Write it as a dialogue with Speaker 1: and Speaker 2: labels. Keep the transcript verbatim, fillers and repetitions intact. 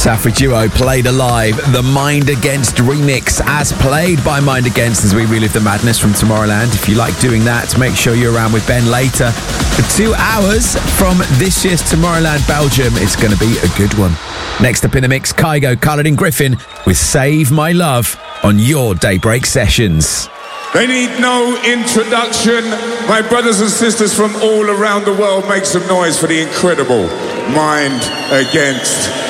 Speaker 1: Safri Duo played alive, the Mind Against remix, as played by Mind Against, as we relive the madness from Tomorrowland. If you like doing that, make sure you're around with Ben later. For two hours from this year's Tomorrowland Belgium, it's going to be a good one. Next up in the mix, Kygo, Cullen Griffin with Save My Love on your Daybreak Sessions.
Speaker 2: They need no introduction. My brothers and sisters from all around the world, make some noise for the incredible Mind Against.